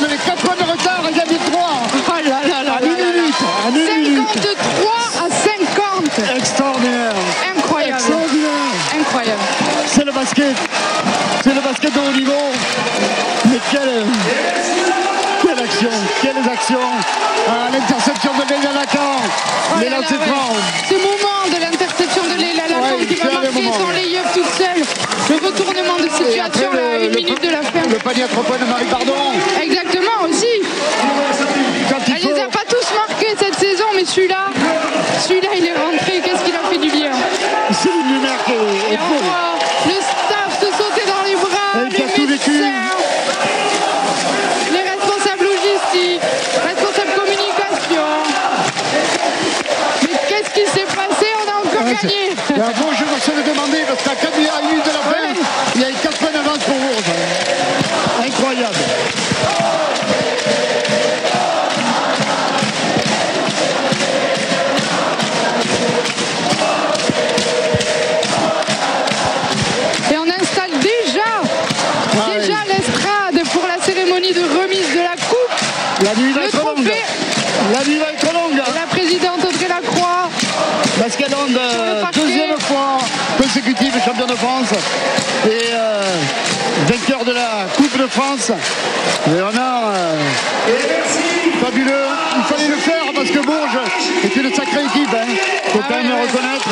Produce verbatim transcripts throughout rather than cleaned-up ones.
avait quatre points de retard et gagné trois. Oh là là là. À une minute. À une minute. cinquante-trois à cinquante. Extraordinaire. Incroyable. Extraordinaire. Incroyable. C'est le basket. C'est le basket de haut niveau. Mais quelle, quelle action, quelles actions. Ah, l'interception de Leila Lacan. Oh les là là, lancers ouais. francs. Ce moment de l'interception de Leila Lacan Ouais, qui va c'est un marquer des moments, son ouais. lay-up toute seule. Le retournement de Et après, situation là, à le, une le, minute de la fin. le panier à trois points de Marie Pardon. Exactement aussi. Quand il Elle faut, les a pas tous marqués cette saison, mais celui-là, celui-là il est rentré. Qu'est-ce qu'il a fait du bien. c'est une lumière qui est, Et est on folle. voit le staff se sauter dans les bras, Elle qui les a tout vécu. médecins, les responsables logistiques, responsables communication. Mais qu'est-ce qui s'est passé? On a encore Ouais, gagné. c'est- Là, bon, je me suis demandé parce qu'à quatre minutes de la fin, Ouais. il y a eu quatre points d'avance pour Bourges. Incroyable. Et on installe déjà, Ouais. déjà l'estrade pour la cérémonie de remise de la coupe. La nuit va Le être longue. trophée. La nuit va être longue. La présidente Audrey Lacroix. Parce qu'elle est le parquet. deuxième fois consécutive champion de France et euh, vainqueur de la Coupe de France. Vraiment euh, fabuleux. Il fallait le faire parce que Bourges est une sacrée équipe. Hein. Faut Ah quand ouais, même le ouais. reconnaître.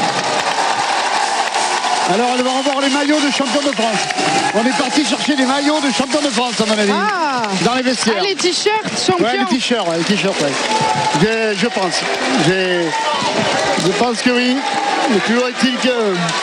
Alors elle va avoir les maillots de champion de France. On est parti chercher des maillots de champion de France à mon avis. Ah. Dans les vestiaires. Ah, les t-shirts champions. Ouais, les t-shirts, ouais, les t-shirts, ouais. Je, je pense. J'ai- Je pense que oui. Mais toujours est-il que.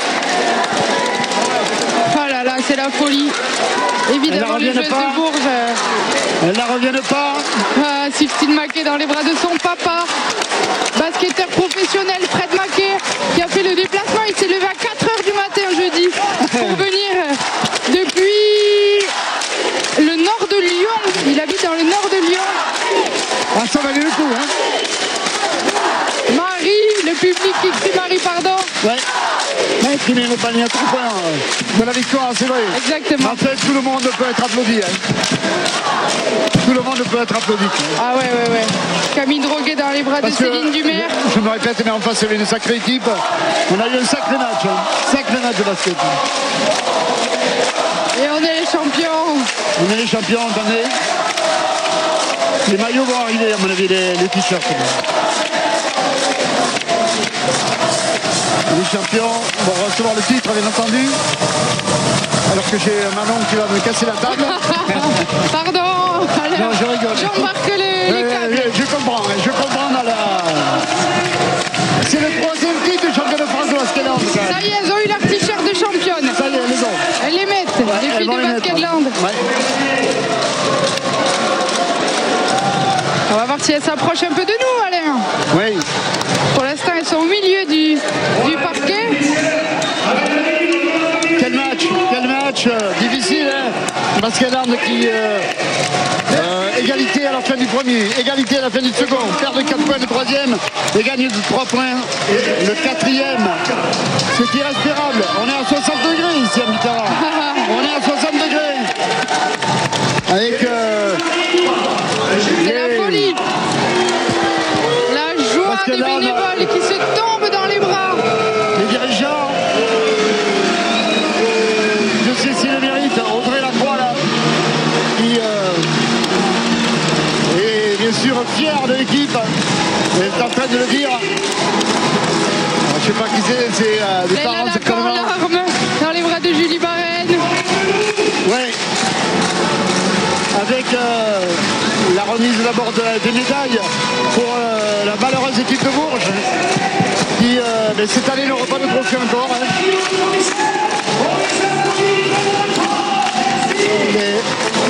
Oh là là, c'est la folie. Évidemment, Elle les ne joueuses reviennent pas. de Bourges. euh, Elles ne reviennent pas. Ah, Siftine Maquet dans les bras de son papa. Basketteur professionnel, Fred Maquet, qui a fait le déplacement. Il s'est levé à quatre heures du matin jeudi pour venir depuis le nord de Lyon. Il habite dans le nord de Lyon. Ah, ça valait le coup, hein. Marie, le public qui crie Marie, pardon. Ouais. Ouais, qui met le panier à trois points euh, de la victoire, c'est vrai. Exactement. En fait, tout le monde peut être applaudi. Hein. Tout le monde peut être applaudi. Ah ouais, ouais, ouais. Camille Droguet dans les bras Parce de que, Céline Dumer. je me répète, mais en face, il y avait une sacrée équipe. On a eu un sacré match. Hein. Sacré match de basket. Et on est les champions. On est les champions, attendez. Les maillots vont arriver, à mon avis, les, les t-shirts. Les champions vont recevoir le titre, bien entendu. Alors que j'ai Manon qui va me casser la table. Pardon. Allez, Non, je rigole. j'embarque les, les Euh, câbles. je comprends, hein, je comprends dans la. C'est le troisième titre de champion de France de Basket-Land. Ça y est, elles ont eu leur t-shirt de championne. Ça y est, les autres. Elles les mettent, les Elles filles vont de les mettre. Basketland. Ouais. On va voir si elles s'approchent un peu de nous, Alain. Oui. Pour l'instant, elles sont au milieu du, du parquet. Quel match, quel match euh, difficile, hein. Basket-Land qui. Euh, euh, égalité à la fin du premier, égalité à la fin du second, perd de quatre points le troisième et gagne de trois points le quatrième. C'est irrespirable. On est à soixante degrés ici à Mitterrand. On est à soixante degrés. Avec. Euh, C'est la folie. La joie Parce que des là, on a- bénévoles qui se tombent dans les bras. les dirigeants. Je sais s'il le mérite, Audrey Lacroix là, qui euh, est bien sûr fier de l'équipe, elle est en train de le dire. Alors, je sais pas qui c'est, c'est euh, des Leila parents Lacan en certainement. larmes dans les bras de Julie Barène. Ouais. Avec euh, la remise d'abord de, des médailles pour euh, la malheureuse équipe de Bourges qui euh, mais cette année n'aura pas de trophée encore. Hein. Mais,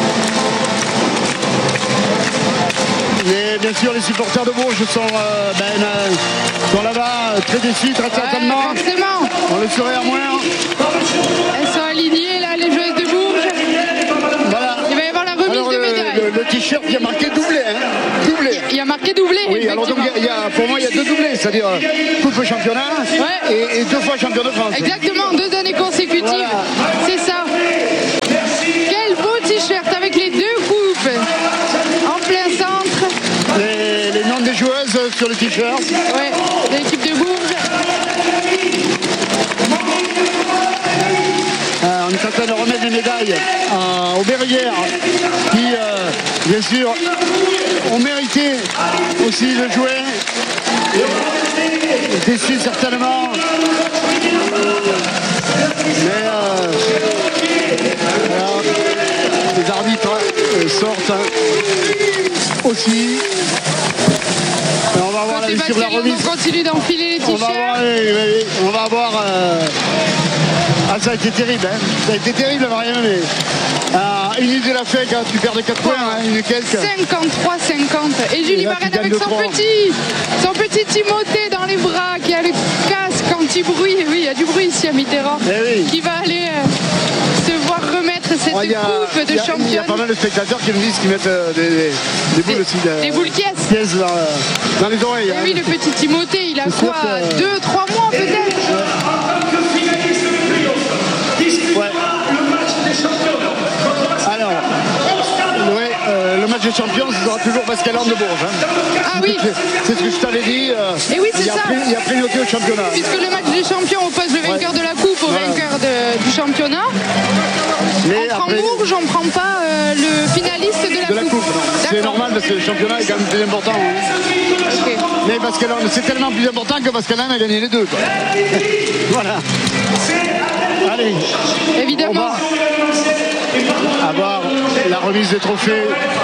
mais bien sûr les supporters de Bourges sont, euh, ben, euh, sont là-bas euh, très déçus, très certainement. Ouais, forcément. On le serait à moins. Elles sont alignées là, les joueuses de Bourges. Voilà. Il va y avoir la remise Alors, de le, médailles. le- le t-shirt qui a marqué doublé, hein. Doublé. Il y a marqué doublé. Oui, alors donc il y a- il y a- pour moi il y a deux doublés, c'est-à-dire euh, coupe championnat Ouais. et, et deux fois champion de France. Exactement, deux années consécutives. Voilà. C'est ça. Quel beau t-shirt avec les deux coupes. t-shirt. Ouais, de l'équipe de Bourges. Euh, on est en train de remettre des médailles euh, aux Berrières qui, euh, bien sûr, ont mérité aussi de jouer. Déçus certainement. Mais euh, voilà, les arbitres euh, sortent aussi. Et on va voir là, sur la remise. On continue d'enfiler les On va voir, t-shirts. oui, oui, oui. On va voir. Euh... Ah, ça a été terrible, hein. Ça a été terrible, Marianne. Mais... Ah, une idée de la fête, hein. Tu perds de quatre points, hein, une quelques. cinquante-trois cinquante. Et Julie Barrette avec son petit, son petit Timothée dans les bras qui a le casque anti-bruit. Et oui, il y a du bruit ici à Mitterrand. Oui. Qui va aller euh, se voir remettre cette oh, a, coupe de championne. Il y a pas mal de spectateurs qui nous disent qu'ils mettent euh, des, des, des boules des, aussi. De, des boules caisses. Pièces dans, euh, dans les oreilles. Et hein. Oui, le petit Timothée, il a c'est quoi que... deux, trois mois peut-être. Ouais. Alors, ouais, euh, le match des champions, ce sera toujours Baskeland de Bourges. Hein. Ah oui. C'est ce que je t'avais dit. Euh, Et oui, c'est ça. Pris, il y a priorité au championnat. Puisque le match des champions oppose le vainqueur ouais. de la coupe au voilà. vainqueur de, du championnat. Mais on prend après... Bourges, on ne prend pas euh, le finaliste de la de coupe. La coupe c'est normal parce que le championnat est quand même plus important. Hein. Okay. Mais Baskeland, c'est tellement plus important que Baskeland a gagné les deux. Quoi. Voilà. Allez, évidemment, on va avoir la remise des trophées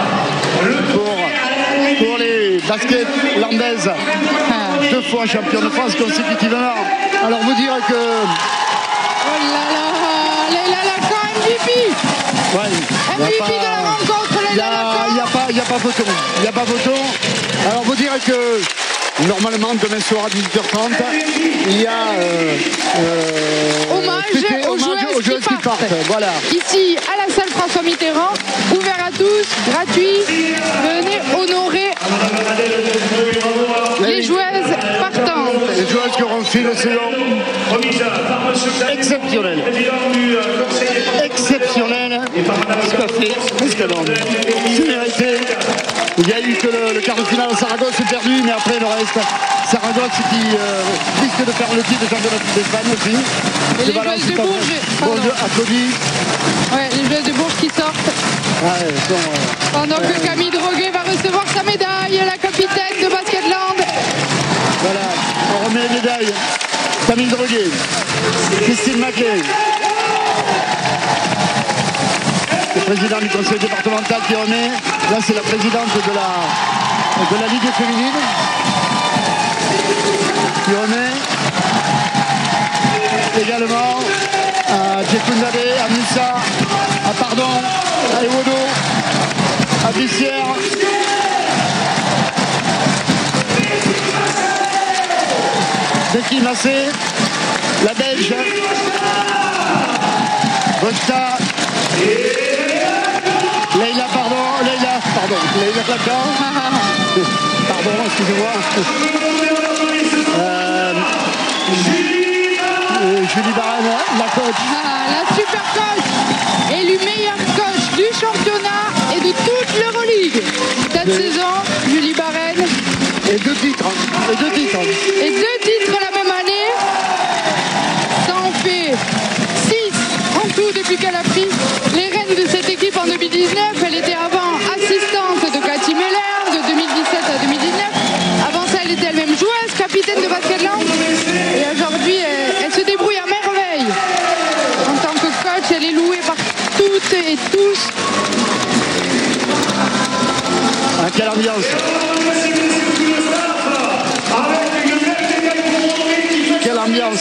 pour, pour les baskets landaises, ah. deux fois champion de France consécutivement. Alors vous dire que... Oh là là, Leïla Laka, M V P ouais, M V P pas, de la rencontre, Leïla Laka. Il n'y a, a, a pas photo, il n'y a pas photo. Alors vous dire que... Normalement, demain soir à dix-huit heures trente, il y a euh, euh, hommage, aux, hommage joueuses aux joueuses qui, qui partent. Voilà. Ici, à la salle François Mitterrand, ouvert à tous, gratuit. Venez honorer les, les joueuses partantes. Les joueuses qui auront fait le saison exceptionnel. Exceptionnel. Ce qu'a fait. Qu'est-ce qu'elle a C'est mérité. Il n'y a eu que le, le quart de finale à Saragosse, c'est perdu, mais après le reste, Saragosse qui euh, risque de faire le titre de championnat d'Espagne aussi. Et les joueuses de Bourges, Bourges applaudit. Ouais, les joueuses de Bourges qui sortent. Ouais, sont, euh, Pendant ouais, que Camille Droguet va recevoir sa médaille, la capitaine de Basketland. Voilà, on remet les médailles. Camille Droguet, Christine Maquet. Le président du conseil départemental qui remet. Là, c'est la présidente de la, de la Ligue féminine qui remet. Également à Djekundade, à Moussa, à Pardon, à Ewodo, à Bissière. Becky Massé, la Belge, Bosta. Leïla, pardon, Leïla, pardon, Leïla Laka. Pardon, excusez-moi. Euh, Julie Barrette, la coach. Ah, la super coach, élue meilleure coach du championnat et de toute l'Euroleague. Cette de... saison, Julie Barrette. Et deux titres. Et deux titres. Et deux titres la même année. Ça en fait six en tout depuis qu'elle a pris les rênes de cette équipe en deux mille dix-neuf. Elle était avant assistante de Cathy Meller de deux mille dix-sept à deux mille dix-neuf. Avant ça, elle était elle-même joueuse, capitaine de Basketland. Et aujourd'hui, elle, elle se débrouille à merveille. En tant que coach, elle est louée par toutes et tous. Ah, quelle ambiance! Quelle ambiance!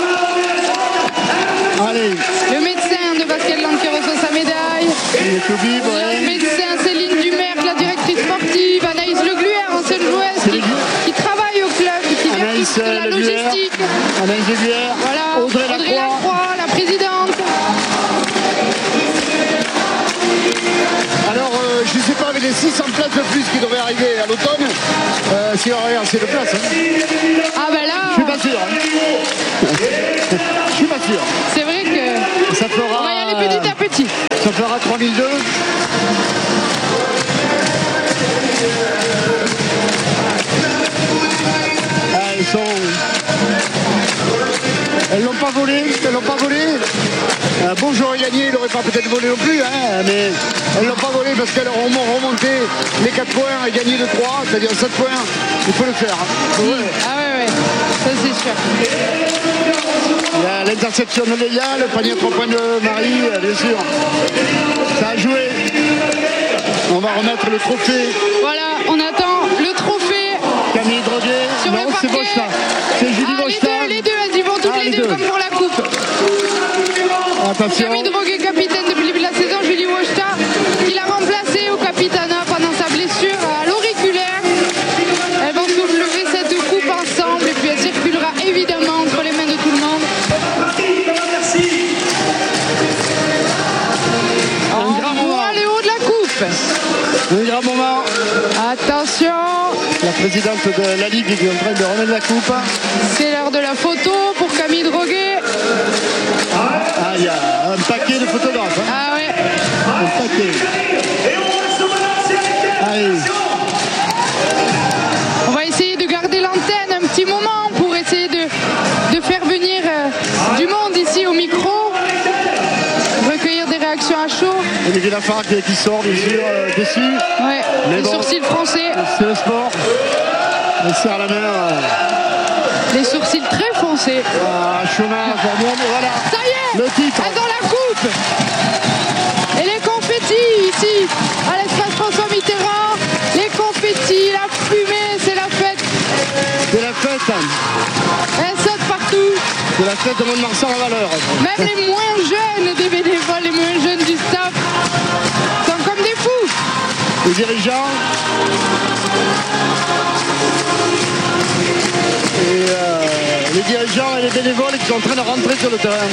Allez! Le médecin de Basketland qui reçoit sa médaille. Bib, ouais. Le médecin Céline Dumerc, la directrice sportive. Anaïs Legluère, ancienne joueuse qui, qui travaille au club, qui Anaïs fait de la logistique. Anaïs Legluère. Voilà. Audrey, Audrey Lacroix. Lacroix, la présidente. Alors, euh, je ne sais pas, avec les six cents places de plus qui devraient arriver à l'automne, euh, s'il y aurait assez de place. Hein. Ah ben là... Je suis pas sûr. Hein. Je suis pas sûr. C'est vrai que... Ça fera... On va y aller petit à petit. Ça fera trois mille deux. pas volé, elles l'ont pas volé. Euh, bon, j'aurais gagné, il n'aurait pas peut-être volé non plus, hein, mais elles l'ont pas volé parce qu'elles ont remonté les quatre points et gagné de trois, c'est-à-dire sept points. Il faut le faire. Hein. Ouais. Ah ouais, ouais, ça c'est sûr. Il y a l'interception de Léa, le panier à trois points de Marie, bien sûr. Ça a joué. On va remettre le trophée. Voilà, on attend le trophée. Camille Droguet. Sur non, le c'est parquet. Bochta. C'est Julie ah, Bochta. Les deux, les deux, elles y vont toutes ah, les, les deux, deux comme pour la coupe. Attention. Camille Droguet, capitaine depuis le début de la saison. Julie Bochta, qui l'a remplacée au Capitana pendant sa blessure à l'auriculaire. Elles vont soulever cette coupe ensemble et puis elle circulera évidemment entre les mains de tout le monde. On voit le haut de la coupe. Un grand moment. Attention. La présidente de la Ligue qui est en train de remettre la coupe. C'est l'heure de la photo pour Camille Droguet. Ah, il y a un paquet de photographes. Hein. Ah ouais. Un paquet. Allez. On va essayer de garder l'antenne un petit moment pour essayer de, de faire venir euh, du monde ici au micro. Recueillir des réactions à chaud. Olivier Lafargue qui, qui sort bien sûr euh, dessus. Ouais, mais les bon, sourcils français. C'est le sport. Elle serre la main. Euh... Les sourcils très foncés. Ah, chemin, Formon, voilà. Ça y est, le titre. elles ont la coupe. Et les confettis ici, à l'espace François Mitterrand. Les confettis, la fumée, c'est la fête. C'est la fête. Elles sautent partout. C'est la fête de Mont-de-Marsan à valeur. Même les moins jeunes des bénévoles, les moins jeunes du staff, sont comme des fous. Les dirigeants. Et euh, les dirigeants et les bénévoles qui sont en train de rentrer sur le terrain.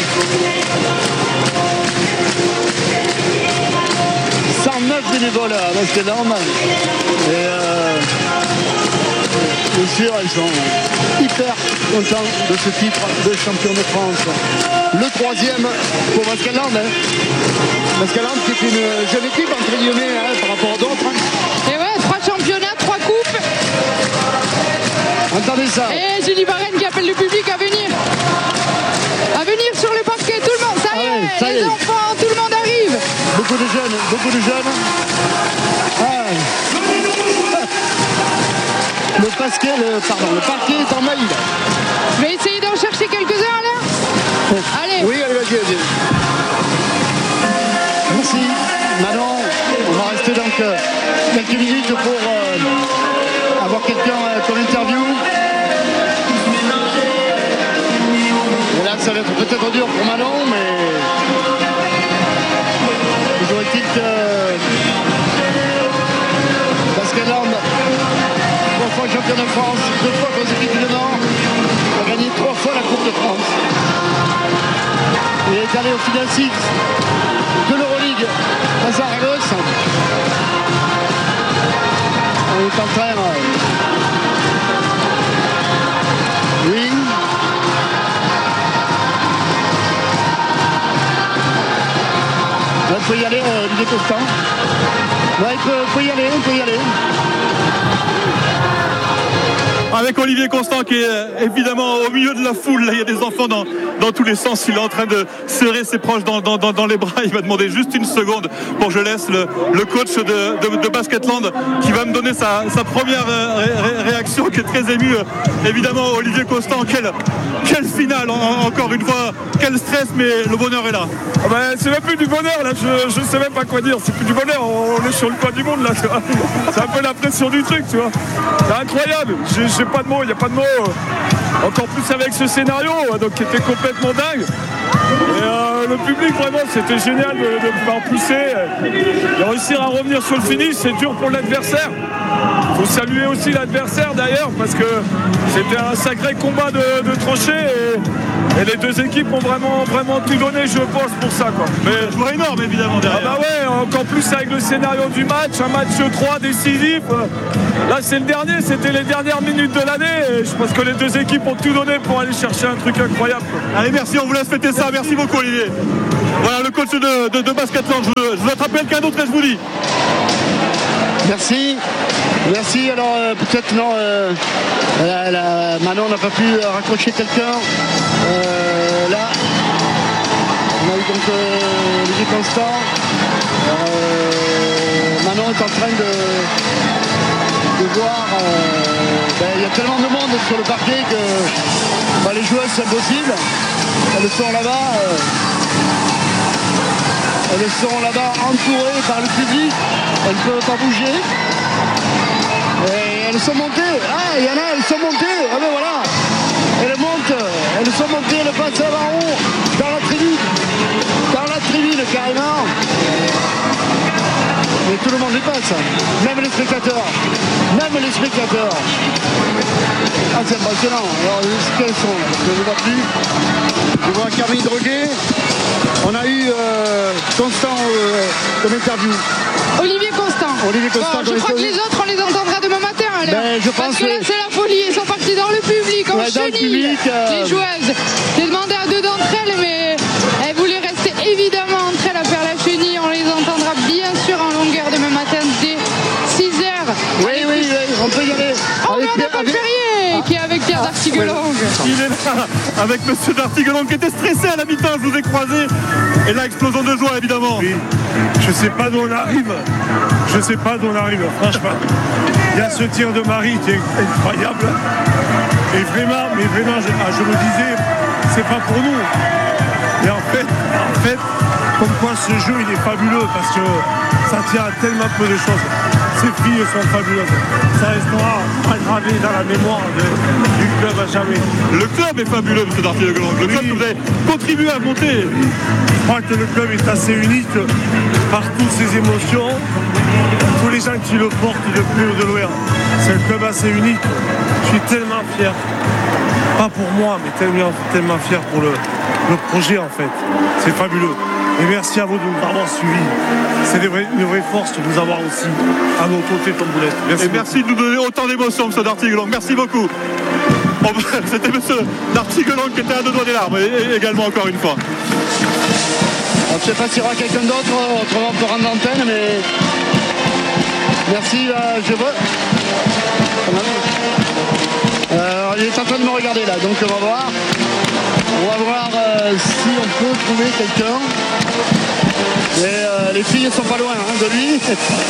cent neuf bénévoles à Basket-Land. Et euh, bien sûr, ils sont hyper contents de ce titre de champion de France. Le troisième pour Basket-Land. Hein. Basket-Land qui est une jeune équipe entre guillemets hein, par rapport à d'autres. Hein. Et ouais, trois championnats, trois coupes. Entendez ça. Et Julie Varenne qui appelle le public à venir. À venir sur le parquet, tout le monde, ça y est, ah ouais, ça les y est. Enfants, tout le monde arrive. Beaucoup de jeunes, beaucoup de jeunes. Ah. Le parquet, le, pardon, le parquet est envahi. Je vais essayer d'en chercher quelques-uns là. Oh. Allez. Oui, allez, vas-y, vas-y. Merci. Manon, on va rester donc euh, quelques minutes pour euh, avoir quelqu'un euh, comme interview. Et là, ça va être peut-être dur pour Manon, mais toujours est-il que Basket-Land, trois fois champion de France, deux fois consécutivement du Nord, a gagné trois fois la Coupe de France. Et est allé au final six de l'Euroleague à Zaragoza. On est en train. Oui. Il peut y aller, euh, il est constant. Ouais, il peut, peut y aller, il peut y aller. Avec Olivier Constant qui est évidemment au milieu de la foule, là il y a des enfants dans, dans tous les sens, il est en train de serrer ses proches dans, dans, dans, dans les bras. Il va demander juste une seconde pour que je laisse le, le coach de, de, de Basket-Land qui va me donner sa, sa première ré, ré, réaction, qui est très ému. Évidemment Olivier Constant, quelle, quelle finale en, encore une fois, quel stress, mais le bonheur est là. Ah ben, c'est même plus du bonheur là, je ne sais même pas quoi dire, c'est plus du bonheur, on est sur le coin du monde là, tu vois. C'est un peu la pression du truc, tu vois. C'est incroyable, j'ai, j'ai pas de mots, il n'y a pas de mots. Encore plus avec ce scénario, donc qui était complètement dingue. Et euh, le public vraiment c'était génial de, de pouvoir pousser et réussir à revenir sur le finish. C'est dur pour l'adversaire. Il faut saluer aussi l'adversaire d'ailleurs parce que c'était un sacré combat de, de tranchées et, et les deux équipes ont vraiment, vraiment tout donné, je pense, pour ça quoi. Mais joueur énorme évidemment derrière. Ah bah ouais, encore plus avec le scénario du match, un match trois décisif. Là c'est le dernier, c'était les dernières minutes de l'année et je pense que les deux équipes ont tout donné pour aller chercher un truc incroyable quoi. Allez, merci, on vous laisse fêter ça. Merci beaucoup Olivier. Voilà le coach de, de, de Basket-Land. Je, je vous attrape quelqu'un d'autre et je vous dis. Merci. Merci. Alors euh, peut-être non. Euh, la, la, Manon n'a pas pu raccrocher quelqu'un. Euh, là, on a eu donc euh, Olivier Constant. Euh, Manon est en train de, de voir. Euh, ben, il y a tellement de monde sur le parquet que ben, les joueuses c'est impossible. Elles sont là-bas. Euh, elles sont là-bas entourées par le public. Elles ne peuvent pas bouger. Et elles sont montées. Ah, il y en a, elles sont montées. Ah ben voilà. Elles montent. Elles sont montées. Elles passent là-bas en haut. Dans la tribune. Dans la tribune, carrément. Mais tout le monde y passe. Même les spectateurs. Même les spectateurs. Ah, c'est impressionnant. Alors, qu'elles sont là? Je ne vois plus. Je vois Camille Droguet. On a eu euh, Constant euh, comme interview. Olivier Constant. Olivier Constant. Bon, je crois que les autres, on les entendra demain matin. Alors. Ben, je pense Parce que là, c'est la folie. Ils sont partis dans le public, en ouais, chenille. Public, euh... Les joueuses. J'ai demandé à deux d'entre elles, mais elles voulaient rester évidemment entre elles à faire la chenille. On les entendra bien sûr en longueur demain matin dès six heures. Oui, oui, oui, on peut y aller. Oh, mais on n'a pas le Ferrier qui est avec Pierre ah, Dartiguelong. Oui. Il est là avec monsieur Dartiguelong qui était stressé à la mi-temps, je vous ai croisé. Et là, explosion de joie évidemment. Oui. Je sais pas d'où on arrive. Je sais pas d'où on arrive, franchement. Il y a ce tir de Marie qui est incroyable. Et vraiment, mais vraiment, je, ah, je me disais, c'est pas pour nous. Et en fait, en fait, comme quoi ce jeu il est fabuleux parce que ça tient à tellement peu de choses. Ces filles sont fabuleuses. Ça restera aggravé dans la mémoire de, du club à jamais. Le club est fabuleux, M. Dartiguelong. Le club oui. que vous avez contribué à monter. Je crois que le club est assez unique par toutes ses émotions. Tous les gens qui le portent de plus ou de loin. C'est un club assez unique. Je suis tellement fier. Pas pour moi, mais tellement, tellement fier pour le, le projet en fait. C'est fabuleux. Et merci à vous de nous avoir suivis. C'est une vraie, une vraie force de nous avoir aussi à nos côtés comme vous l'êtes. Merci. Et merci de nous donner autant d'émotions, M. Dartiguelong. Merci beaucoup. Bon, c'était M. Dartiguelong qui était à deux doigts des larmes, et également encore une fois. Alors, je ne sais pas s'il y aura quelqu'un d'autre, autrement on peut rendre l'antenne, mais merci, euh, je vois. Euh, il est en train de me regarder là, donc on va voir. On va voir euh, si on peut trouver quelqu'un. Et euh, les filles ne sont pas loin hein, de lui.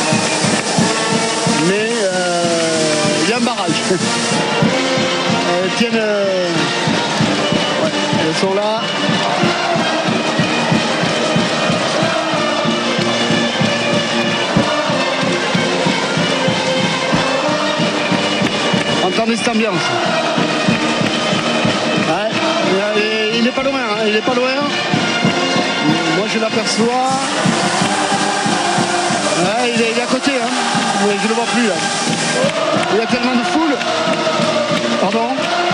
Mais il euh, y a un barrage. Elles tiennent. Euh... Ouais, elles sont là. Entendez cette ambiance. Ouais, il n'est pas loin, hein, il n'est pas loin. Moi je l'aperçois. Ouais, il est, il est à côté, hein. Mais je ne le vois plus là. Il y a tellement de foule. Pardon.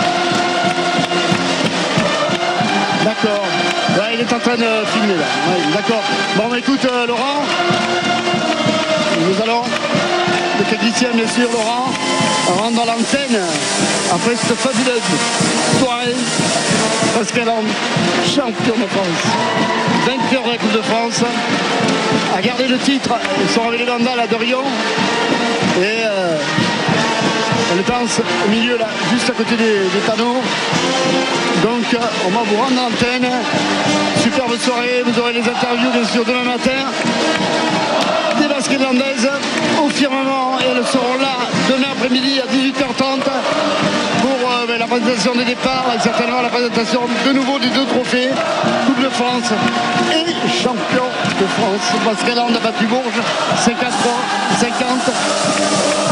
D'accord. Ouais, il est en train de filmer là. Ouais, d'accord. Bon, écoute, euh, Laurent. Nous allons, le technicien bien sûr, Laurent, rentre dans l'antenne après cette fabuleuse soirée. Pascal Land, champion de France, vainqueur de la Coupe de France, a gardé le titre. Ils sont arrivés les Vandales à Dorion et euh, elle danse au milieu là, juste à côté des, des panneaux. Donc on va vous rendre l'antenne. Superbe soirée, vous aurez les interviews bien sûr demain matin. Des basketlandaises au firmament et elles seront là demain après-midi à dix-huit heures trente pour euh, la présentation des départs et certainement la présentation de nouveau des deux trophées Coupe de France et champion de France. Baskeland a battu Bourges cinquante-trois à cinquante.